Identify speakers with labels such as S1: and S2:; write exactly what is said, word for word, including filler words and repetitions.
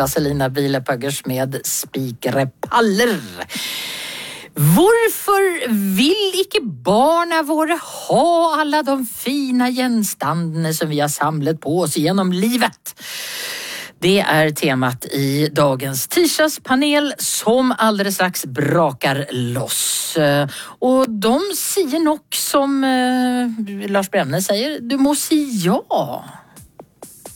S1: Vaselina Vilepöggers med Spikre Paller. Varför vill icke barna våra ha alla de fina genstandene som vi har samlat på oss genom livet? Det är temat i dagens tisdagspanel som alldeles strax brakar loss. Och de säger nog som eh, Lars Bremner säger, du må säga ja.